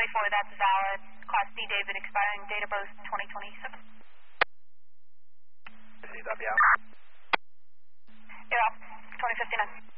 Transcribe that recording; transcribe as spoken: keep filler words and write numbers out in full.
four, that's valid. Class D, David, expiring date of birth twenty twenty-seven. C W. You're off, twenty fifty-nine.